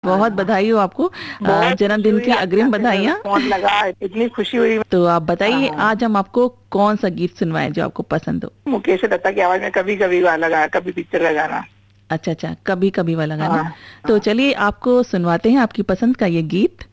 बहुत बधाई हो आपको, बहुत खुशी जन्मदिन हुई की आपके अग्रिम यहाँ से बधाइयाँ। फोन लगा, इतनी खुशी हुई। तो आप बताइए हाँ, आज हम आपको कौन सा गीत सुनवाएं जो आपको पसंद हो। मुकेश दत्ता की आवाज में कभी कभी गाना लगा, कभी पिक्चर का गाना। अच्छा अच्छा, कभी कभी वाला गाना। हाँ तो हाँ। चलिए आपको सुनवाते हैं आपकी पसंद का ये गीत।